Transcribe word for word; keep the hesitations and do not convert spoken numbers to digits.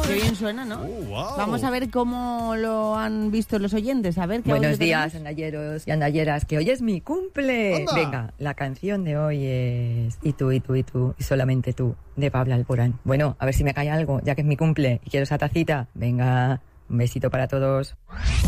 Qué bien suena, ¿no? Uh, wow. Vamos a ver cómo lo han visto los oyentes. A ver qué Buenos audio días, tenemos. andalleros y andalleras, que hoy es mi cumple. ¡Anda! Venga, la canción de hoy es Y tú, y tú, y tú, y solamente tú, de Pablo Alborán. Bueno, a ver si me cae algo, ya que es mi cumple y quiero esa tacita. Venga, un besito para todos.